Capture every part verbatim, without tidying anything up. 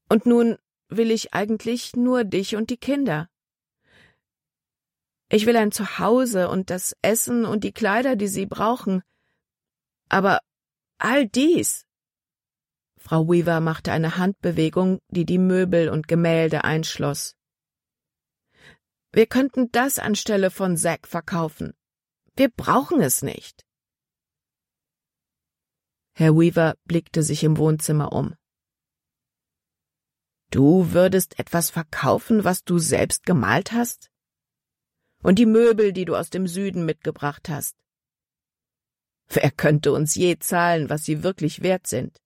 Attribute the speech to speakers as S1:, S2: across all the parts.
S1: Und nun will ich eigentlich nur dich und die Kinder. Ich will ein Zuhause und das Essen und die Kleider, die sie brauchen. Aber all dies…« Frau Weaver machte eine Handbewegung, die die Möbel und Gemälde einschloss. »Wir könnten das anstelle von Zack verkaufen. Wir brauchen es nicht.« Herr Weaver blickte sich im Wohnzimmer um. »Du würdest etwas verkaufen, was du selbst gemalt hast? Und die Möbel, die du aus dem Süden mitgebracht hast? Wer könnte uns je zahlen, was sie wirklich wert sind?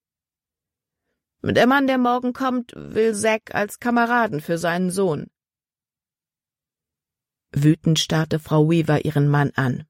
S1: Der Mann, der morgen kommt, will Zack als Kameraden für seinen Sohn.« Wütend starrte Frau Weaver ihren Mann an.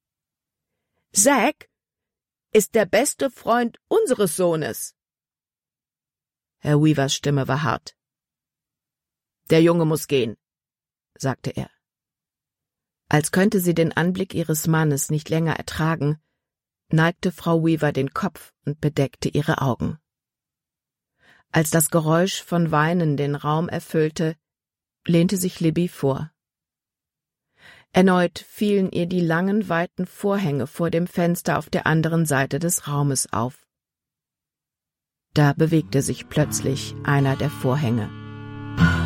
S1: »Zack ist der beste Freund unseres Sohnes!« Herr Weavers Stimme war hart. »Der Junge muss gehen«, sagte er. Als könnte sie den Anblick ihres Mannes nicht länger ertragen, neigte Frau Weaver den Kopf und bedeckte ihre Augen. Als das Geräusch von Weinen den Raum erfüllte, lehnte sich Libby vor. Erneut fielen ihr die langen, weiten Vorhänge vor dem Fenster auf der anderen Seite des Raumes auf. Da bewegte sich plötzlich einer der Vorhänge.